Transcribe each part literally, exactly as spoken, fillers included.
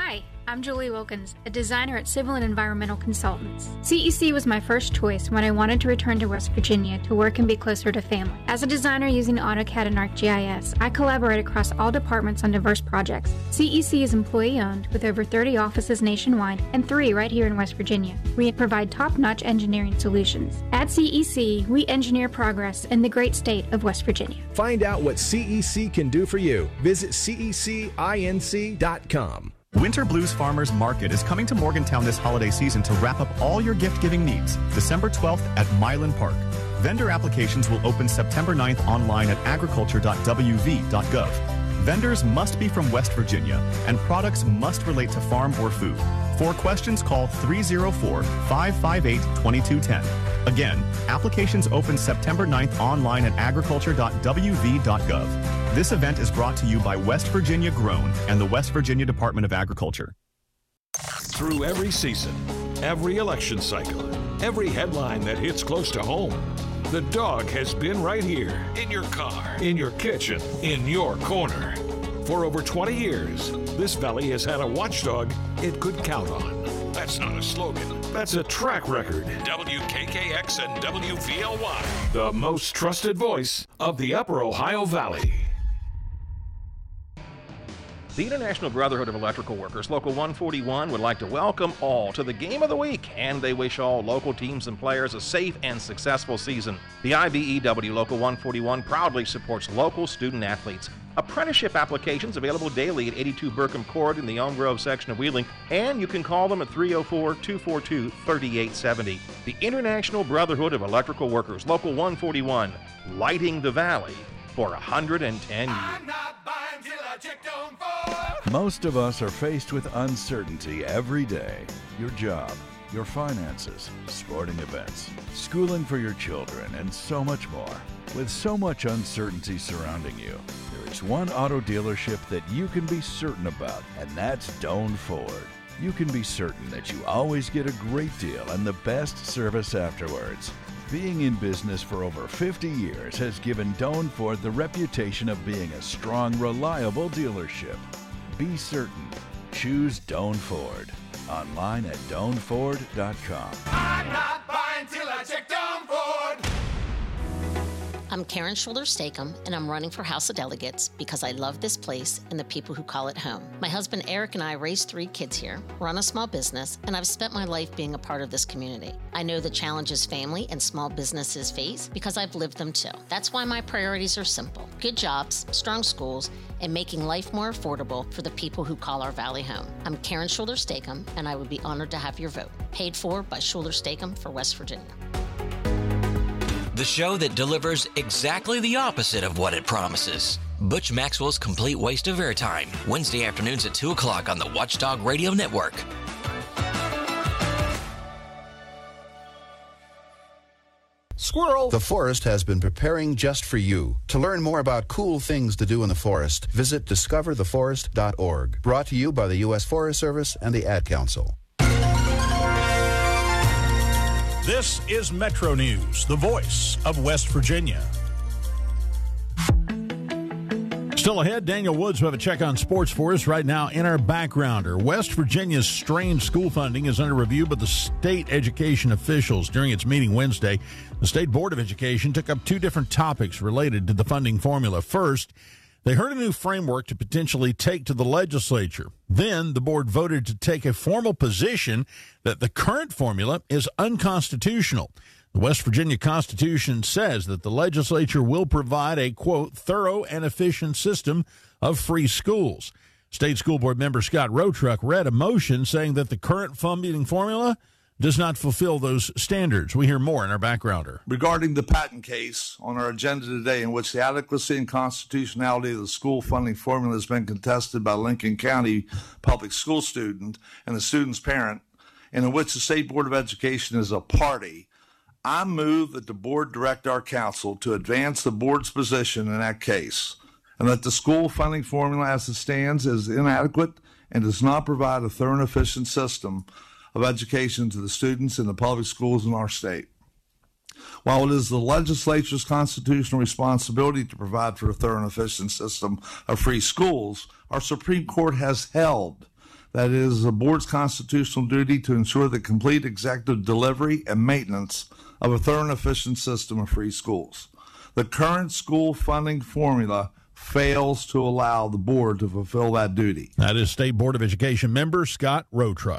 Hi, I'm Julie Wilkins, a designer at Civil and Environmental Consultants. C E C was my first choice when I wanted to return to West Virginia to work and be closer to family. As a designer using AutoCAD and ArcGIS, I collaborate across all departments on diverse projects. C E C is employee-owned with over thirty offices nationwide and three right here in West Virginia. We provide top-notch engineering solutions. At C E C, we engineer progress in the great state of West Virginia. Find out what C E C can do for you. Visit C E C inc dot com. Winter Blues Farmers Market is coming to Morgantown this holiday season to wrap up all your gift-giving needs, December twelfth at Milan Park. Vendor applications will open September ninth online at agriculture dot w v dot gov. Vendors must be from West Virginia, and products must relate to farm or food. For questions, call three oh four, five five eight, two two one zero. Again, applications open September ninth online at agriculture dot w v dot gov. This event is brought to you by West Virginia Grown and the West Virginia Department of Agriculture. Through every season, every election cycle, every headline that hits close to home, the dog has been right here, in your car, in your kitchen, in your corner. For over twenty years, this valley has had a watchdog it could count on. That's not a slogan. That's a track record. W K K X and W V L Y, the most trusted voice of the Upper Ohio Valley. The International Brotherhood of Electrical Workers, Local one forty-one, would like to welcome all to the Game of the Week, and they wish all local teams and players a safe and successful season. The I B E W Local one forty-one proudly supports local student athletes. Apprenticeship applications available daily at eighty-two Burkham Court in the Elm Grove section of Wheeling, and you can call them at three oh four, two four two, three eight seven zero. The International Brotherhood of Electrical Workers, Local one forty-one, lighting the valley for one hundred ten years. I'm not buying till I checked on Ford. Most of us are faced with uncertainty every day. Your job, your finances, sporting events, schooling for your children, and so much more. With so much uncertainty surrounding you, there is one auto dealership that you can be certain about, and that's Doan Ford. You can be certain that you always get a great deal and the best service afterwards. Being in business for over fifty years has given Doan Ford the reputation of being a strong, reliable dealership. Be certain. Choose Doan Ford. Online at doan ford dot com. I'm not buying till I check Doan Ford. I'm Karen Schuler-Stakem, and I'm running for House of Delegates because I love this place and the people who call it home. My husband Eric and I raised three kids here, run a small business, and I've spent my life being a part of this community. I know the challenges family and small businesses face because I've lived them too. That's why my priorities are simple: good jobs, strong schools, and making life more affordable for the people who call our valley home. I'm Karen Schuler-Stakem, and I would be honored to have your vote. Paid for by Schuler-Stakem for West Virginia. The show that delivers exactly the opposite of what it promises. Butch Maxwell's Complete Waste of Airtime, Wednesday afternoons at two o'clock on the Watchdog Radio Network. Squirrel! The forest has been preparing just for you. To learn more about cool things to do in the forest, visit discover the forest dot org. Brought to you by the U S Forest Service and the Ad Council. This is Metro News, the voice of West Virginia. Still ahead, Daniel Woods will have a check on sports for us right now in our backgrounder. West Virginia's strained school funding is under review by the state education officials. During its meeting Wednesday, the State Board of Education took up two different topics related to the funding formula. First, they heard a new framework to potentially take to the legislature. Then the board voted to take a formal position that the current formula is unconstitutional. The West Virginia Constitution says that the legislature will provide a, quote, thorough and efficient system of free schools. State School Board member Scott Rotruck read a motion saying that the current funding formula does not fulfill those standards. We hear more in our backgrounder. Regarding the Patton case on our agenda today, in which the adequacy and constitutionality of the school funding formula has been contested by Lincoln County public school student and the student's parent, and in which the State Board of Education is a party, I move that the board direct our council to advance the board's position in that case, and that the school funding formula as it stands is inadequate and does not provide a thorough and efficient system of education to the students in the public schools in our state. While it is the legislature's constitutional responsibility to provide for a thorough and efficient system of free schools, our Supreme Court has held that it is the board's constitutional duty to ensure the complete executive delivery and maintenance of a thorough and efficient system of free schools. The current school funding formula fails to allow the board to fulfill that duty. That is State Board of Education member Scott Rotruck.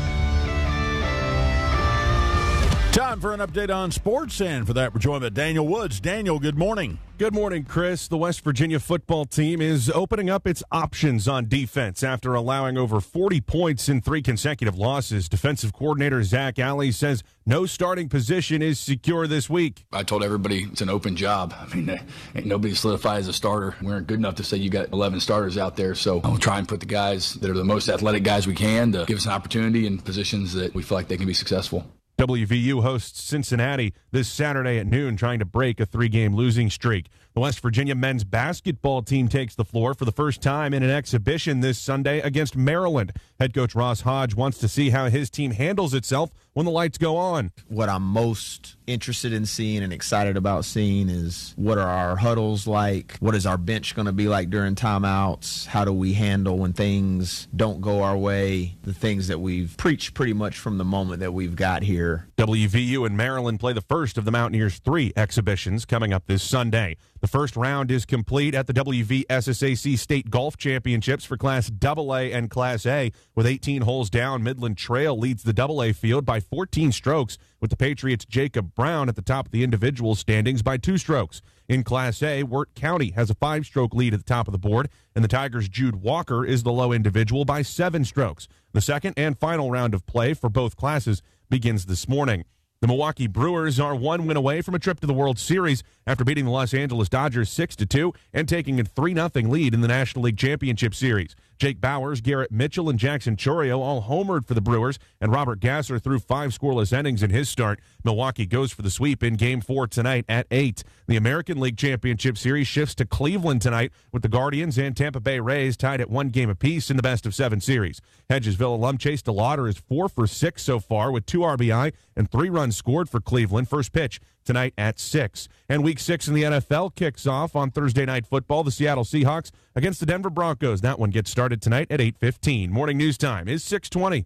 Time for an update on sports, and for that we're joined by Daniel Woods. Daniel, good morning. Good morning, Chris. The West Virginia football team is opening up its options on defense after allowing over forty points in three consecutive losses. Defensive coordinator Zach Alley says no starting position is secure this week. I told everybody it's an open job. I mean, ain't nobody solidified as a starter. We aren't good enough to say you got eleven starters out there, so we'll try and put the guys that are the most athletic guys we can to give us an opportunity in positions that we feel like they can be successful. W V U hosts Cincinnati this Saturday at noon, trying to break a three-game losing streak. The West Virginia men's basketball team takes the floor for the first time in an exhibition this Sunday against Maryland. Head coach Ross Hodge wants to see how his team handles itself when the lights go on. What I'm most interested in seeing and excited about seeing is what are our huddles like? What is our bench going to be like during timeouts? How do we handle when things don't go our way? The things that we've preached pretty much from the moment that we've got here. W V U and Maryland play the first of the Mountaineers' three exhibitions coming up this Sunday. The first round is complete at the W V S S A C State Golf Championships for Class double A and Class A. With eighteen holes down, Midland Trail leads the double A field by fourteen strokes, with the Patriots' Jacob Brown at the top of the individual standings by two strokes. In Class A, Wirt County has a five-stroke lead at the top of the board, and the Tigers' Jude Walker is the low individual by seven strokes. The second and final round of play for both classes begins this morning. The Milwaukee Brewers are one win away from a trip to the World Series after beating the Los Angeles Dodgers six to two and taking a three nothing lead in the National League Championship Series. Jake Bowers, Garrett Mitchell, and Jackson Chorio all homered for the Brewers, and Robert Gasser threw five scoreless innings in his start. Milwaukee goes for the sweep in Game four tonight at eight. The American League Championship Series shifts to Cleveland tonight, with the Guardians and Tampa Bay Rays tied at one game apiece in the best-of-seven series. Hedgesville alum Chase DeLauder is four for six so far with two R B I and three runs scored for Cleveland. First pitch tonight at six. And Week six in the N F L kicks off on Thursday Night Football. The Seattle Seahawks against the Denver Broncos. That one gets started tonight at eight fifteen. Morning news time is six twenty.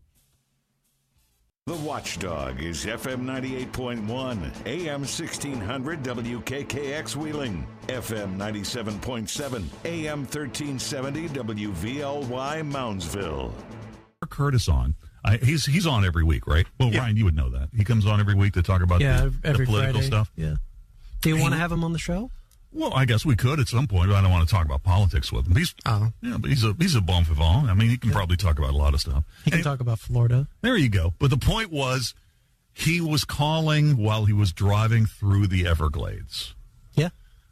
The Watchdog is F M ninety-eight point one, A M sixteen hundred W K K X Wheeling, F M ninety-seven point seven, A M thirteen seventy W V L Y Moundsville. Curtis on. I, he's he's on every week, right? Well, yeah. Ryan, you would know that. He comes on every week to talk about yeah, the, every the political Friday. stuff. Yeah. Do you want to have him on the show? Well, I guess we could at some point, but I don't want to talk about politics with him. He's oh. yeah, but he's a he's a bon vivant. I mean, he can yeah. probably talk about a lot of stuff. He can and, talk about Florida. There you go. But the point was, he was calling while he was driving through the Everglades. Yeah.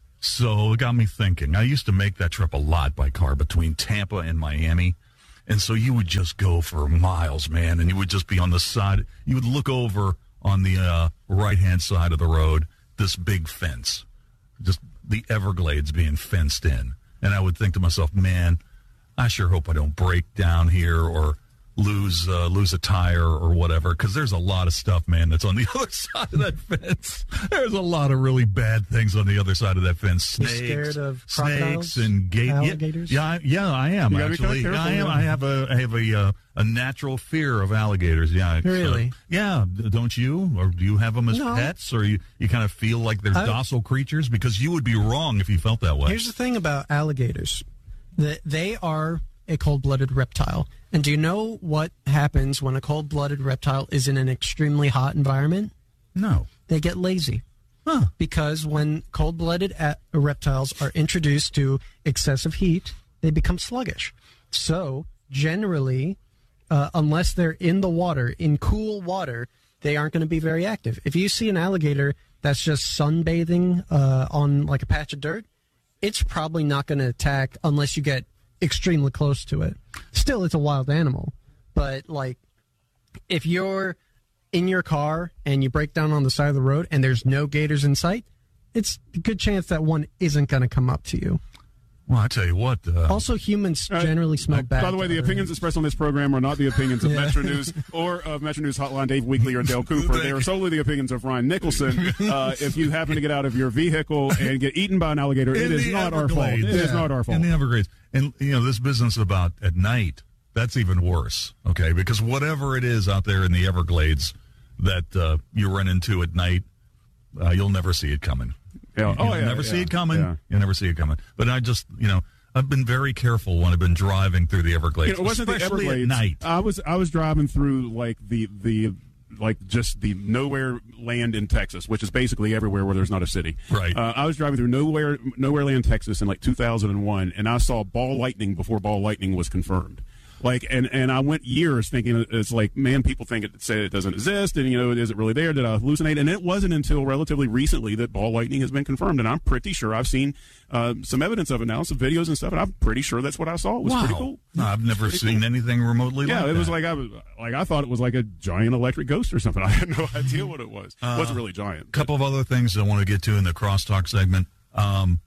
So it got me thinking. I used to make that trip a lot by car between Tampa and Miami. And so you would just go for miles, man, and you would just be on the side. You would look over on the uh, right-hand side of the road, this big fence, just the Everglades being fenced in. And I would think to myself, man, I sure hope I don't break down here or lose uh, lose a tire or whatever, because there's a lot of stuff, man, that's on the other side of that fence. There's a lot of really bad things on the other side of that fence. Snakes, You're scared of snakes and ga- alligators. Yeah, yeah, yeah, I am you actually. Careful, yeah, I am. yeah. I have a I have a uh, a natural fear of alligators. Yeah, really? Uh, yeah. Don't you? Or do you have them as no. pets, or you you kind of feel like they're I, docile creatures? Because you would be wrong if you felt that way. Here's the thing about alligators: that they are a cold-blooded reptile. And do you know what happens when a cold-blooded reptile is in an extremely hot environment? No. They get lazy. Huh. Because when cold-blooded a- reptiles are introduced to excessive heat, they become sluggish. So, generally, uh, unless they're in the water, in cool water, they aren't going to be very active. If you see an alligator that's just sunbathing uh, on like a patch of dirt, it's probably not going to attack unless you get extremely close to it. Still, it's a wild animal, but like if you're in your car and you break down on the side of the road and there's no gators in sight, it's a good chance that one isn't going to come up to you. Well, I tell you what. Uh, also, humans uh, generally smell uh, bad. By the way, the opinions expressed on this program are not the opinions of yeah. Metro News or of Metro News Hotline Dave Weekly or Dale Cooper. They are solely the opinions of Ryan Nicholson. Uh, if you happen to get out of your vehicle and get eaten by an alligator, in it is not our fault. It yeah. is not our fault. In the Everglades. And, you know, this business about at night, That's even worse, okay? Because whatever it is out there in the Everglades that uh, you run into at night, uh, you'll never see it coming. Yeah. You'll Oh, yeah, never yeah, see it coming. yeah. You'll never see it coming. But I just, you know, I've been very careful when I've been driving through the Everglades, You know, it wasn't the especially Everglades. at night. I was I was driving through like the the like just the nowhere land in Texas, which is basically everywhere where there's not a city. Right. Uh, I was driving through nowhere nowhere land Texas in like two thousand one, and I saw ball lightning before ball lightning was confirmed. Like and, and I went years thinking it's like, man, people think it say it doesn't exist, and you know, is it really there? Did I hallucinate? And it wasn't until relatively recently that ball lightning has been confirmed, and I'm pretty sure I've seen uh, some evidence of it now, some videos and stuff, and I'm pretty sure that's what I saw. It was Wow. pretty cool. No, I've never seen cool. anything remotely Yeah, like it was that. like I was like I thought it was like a giant electric ghost or something. I had no idea what it was. Uh, it wasn't really giant. A couple of other things I want to get to in the crosstalk segment. Um,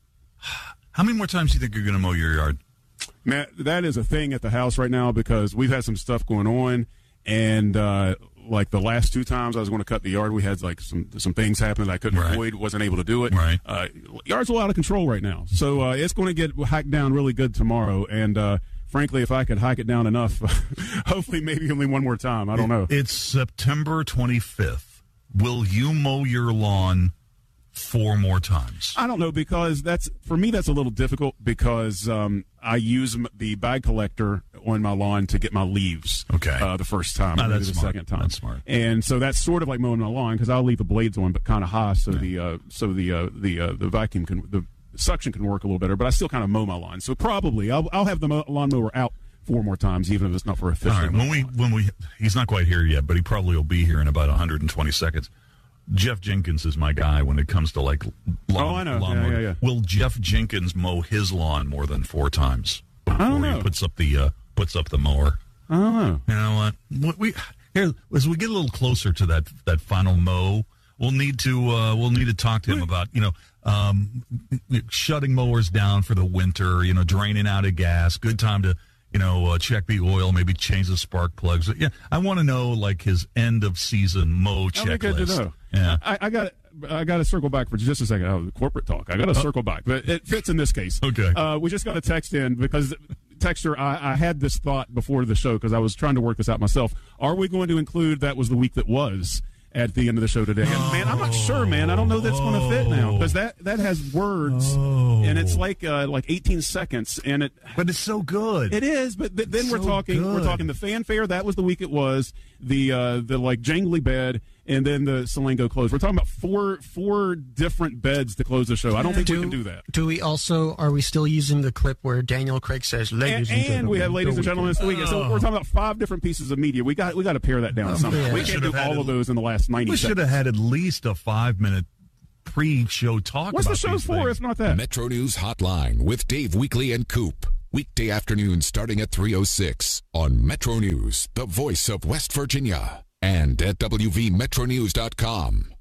how many more times do you think you're going to mow your yard? Man, that is a thing at the house right now because we've had some stuff going on, and uh, like the last two times I was going to cut the yard, we had like some some things happen that I couldn't Right. avoid, wasn't able to do it. Right. Uh, yard's a little out of control right now, so uh, it's going to get hiked down really good tomorrow. And uh, frankly, if I could hike it down enough, hopefully maybe only one more time. I don't know. It's September twenty-fifth. Will you mow your lawn four more times? I don't know because that's for me that's a little difficult because um, I use m- the bag collector on my lawn to get my leaves. Okay. Uh, the first time, Ah, maybe that's the smart. second time. That's smart. And so that's sort of like mowing my lawn because I'll leave the blades on, but kind of high, so the uh, so the uh, the uh, the vacuum can the suction can work a little better. But I still kind of mow my lawn. So probably I'll I'll have the mo- lawnmower out four more times, even if it's not for a fish. All right. When we when we he's not quite here yet, but he probably will be here in about one hundred twenty seconds. Jeff Jenkins is my guy when it comes to like lawn. Oh, I know. lawn Yeah, mowing. yeah, yeah. Will Jeff Jenkins mow his lawn more than four times before I don't he know. puts up the uh, puts up the mower? I don't know. You know what? What we here as we get a little closer to that that final mow, we'll need to uh, we'll need to talk to him about you know um, shutting mowers down for the winter. You know, draining out of gas. Good time to you know uh, check the oil, maybe change the spark plugs. Yeah, I want to know like his end of season mow That'd be good to checklist. know. Yeah. I, I got I got to circle back for just a second. Oh, corporate talk. I got to Oh. circle back, but it fits in this case. Okay. Uh, we just got a text in because texter. I, I had this thought before the show because I was trying to work this out myself. Are we going to include that was the week that was at the end of the show today? And man, I'm not sure, man. I don't know that's going to fit now because that that has words Oh. and it's like uh, like eighteen seconds and it. But it's so good. It is, but th- then It's we're so talking. We're good. talking the fanfare. That was the week it was. The uh, the like jangly bed, and then the Salango close. We're talking about four four different beds to close the show. I don't think we can do that. Do we also, are we still using the clip where Daniel Craig says, And, ladies and, and gentlemen? we have ladies the and gentlemen this week. So we're talking about five different pieces of media. We got we got to pare that down. Oh, somehow. man. We We can't should do have had all it- of those in the last ninety. We should seconds. have had at least a five minute pre-show talk. What's the about show's these for things. if not that? Metro News Hotline with Dave Weekly and Coop. Weekday afternoons starting at three oh six on Metro News, the voice of West Virginia, and at W V Metro News dot com.